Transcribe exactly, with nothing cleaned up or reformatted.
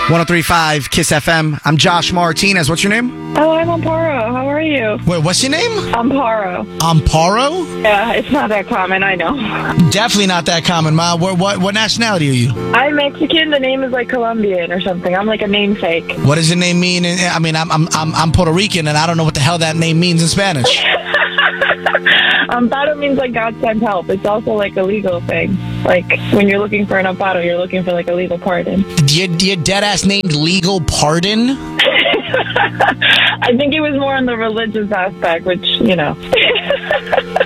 one oh three point five Kiss F M. I'm Josh Martinez. What's your name? Oh, I'm Amparo. How are you? Wait, what's your name? Amparo. Amparo? Yeah, it's not that common, I know. Definitely not that common, Ma. What, what, what nationality are you? I'm Mexican. The name is like Colombian or something. I'm like a namesake. What does your name mean? in- I mean, I'm, I'm, I'm, I'm Puerto Rican, and I don't know what the hell that name means in Spanish. Amparo means like God sent help. It's also like a legal thing. Like when you're looking for an amparo, you're looking for like a legal pardon. Your, your dead-ass named Legal Pardon? I think it was more on the religious aspect, which, you know.